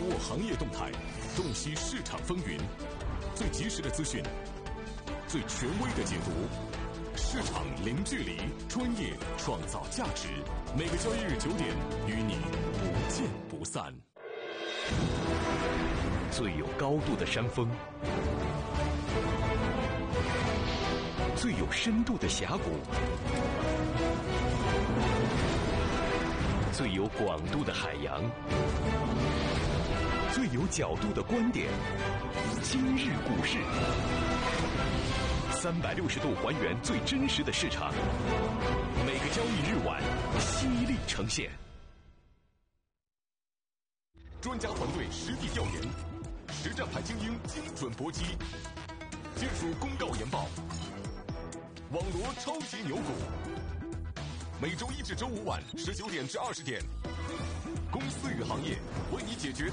握行业动态，洞悉市场风云，最及时的资讯，最权威的解读。市场零距离，专业创造价值。每个交易日9点，与你不见不散。最有高度的山峰，最有深度的峡谷，最有广度的海洋，最有角度的观点。今日股市，360度还原最真实的市场，每个交易日晚犀利呈现。专家团队实地调研，实战派精英精准搏击，技术公告研报，网罗超级牛股。每周1至周5晚19点至20点，公司与行业为你解决